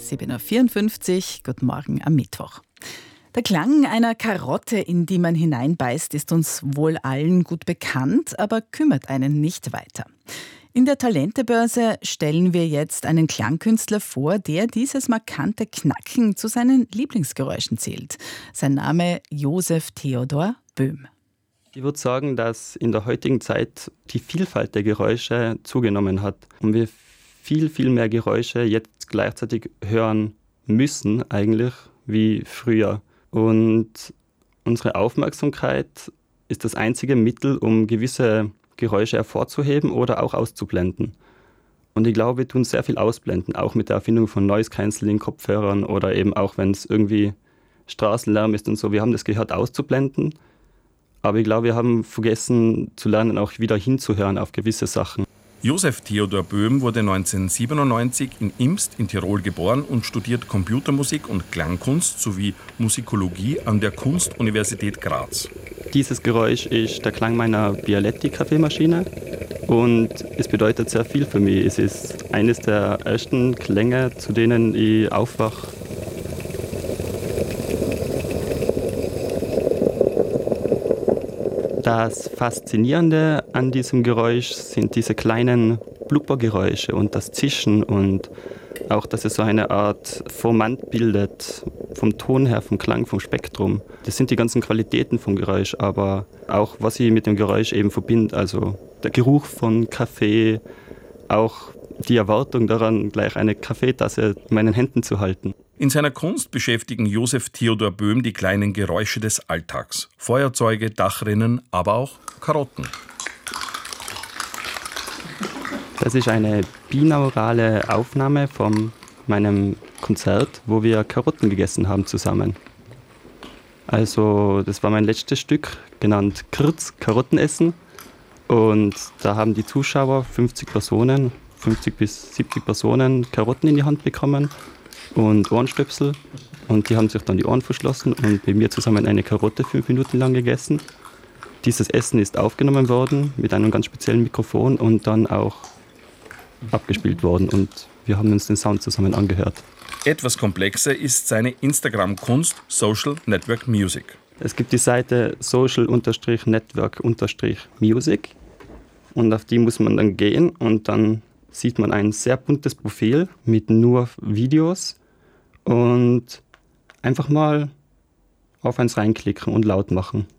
7.54 Uhr, guten Morgen am Mittwoch. Der Klang einer Karotte, in die man hineinbeißt, ist uns wohl allen gut bekannt, aber kümmert einen nicht weiter. In der Talentebörse stellen wir jetzt einen Klangkünstler vor, der dieses markante Knacken zu seinen Lieblingsgeräuschen zählt. Sein Name Josef Theodor Böhm. Ich würde sagen, dass in der heutigen Zeit die Vielfalt der Geräusche zugenommen hat und wir viel, viel mehr Geräusche jetzt gleichzeitig hören müssen eigentlich wie früher. Und unsere Aufmerksamkeit ist das einzige Mittel, um gewisse Geräusche hervorzuheben oder auch auszublenden. Und ich glaube, wir tun sehr viel ausblenden, auch mit der Erfindung von Noise Cancelling Kopfhörern oder eben auch, wenn es irgendwie Straßenlärm ist und so. Wir haben das gehört auszublenden, aber ich glaube, wir haben vergessen zu lernen, auch wieder hinzuhören auf gewisse Sachen. Josef Theodor Böhm wurde 1997 in Imst in Tirol geboren und studiert Computermusik und Klangkunst sowie Musikologie an der Kunstuniversität Graz. Dieses Geräusch ist der Klang meiner Bialetti-Kaffeemaschine und es bedeutet sehr viel für mich. Es ist eines der ersten Klänge, zu denen ich aufwache. Das Faszinierende an diesem Geräusch sind diese kleinen Blubbergeräusche und das Zischen und auch, dass es so eine Art Formant bildet, vom Ton her, vom Klang, vom Spektrum. Das sind die ganzen Qualitäten vom Geräusch, aber auch, was ich mit dem Geräusch eben verbinde. Also der Geruch von Kaffee, auch die Erwartung daran, gleich eine Kaffeetasse in meinen Händen zu halten. In seiner Kunst beschäftigen Josef Theodor Böhm die kleinen Geräusche des Alltags. Feuerzeuge, Dachrinnen, aber auch Karotten. Das ist eine binaurale Aufnahme von meinem Konzert, wo wir Karotten gegessen haben zusammen. Also das war mein letztes Stück, genannt Krz, Karottenessen. Und da haben die Zuschauer, 50 bis 70 Personen, Karotten in die Hand bekommen und Ohrenstöpsel. Und die haben sich dann die Ohren verschlossen und mit mir zusammen eine Karotte 5 Minuten lang gegessen. Dieses Essen ist aufgenommen worden mit einem ganz speziellen Mikrofon und dann auch abgespielt worden. Und wir haben uns den Sound zusammen angehört. Etwas komplexer ist seine Instagram-Kunst Social Network Music. Es gibt die Seite social-network-music und auf die muss man dann gehen und dann sieht man ein sehr buntes Profil mit nur Videos und einfach mal auf eins reinklicken und laut machen.